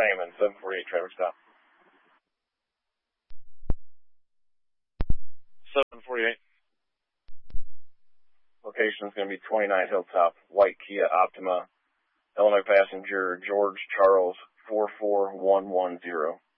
Raymond, 748 traffic stop. 748. Location is going to be 29 Hilltop, white Kia Optima, Illinois passenger George Charles 44110.